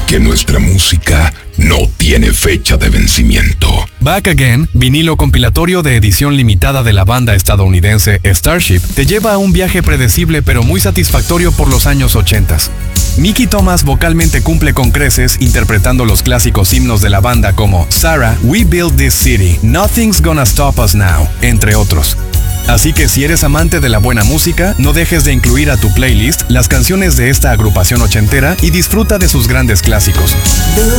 porque nuestra música no tiene fecha de vencimiento. Back Again, vinilo compilatorio de edición limitada de la banda estadounidense Starship, te lleva a un viaje predecible pero muy satisfactorio por los años 80. Mickey Thomas vocalmente cumple con creces interpretando los clásicos himnos de la banda como Sarah, We Built This City, Nothing's Gonna Stop Us Now, entre otros. Así que si eres amante de la buena música, no dejes de incluir a tu playlist las canciones de esta agrupación ochentera y disfruta de sus grandes clásicos.